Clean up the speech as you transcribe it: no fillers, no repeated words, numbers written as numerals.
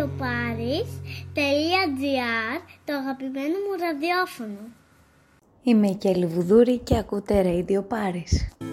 radioparis.gr, το αγαπημένο μου ραδιόφωνο. Είμαι η Κέλλη Βουδούρη και ακούτε Radio Paris.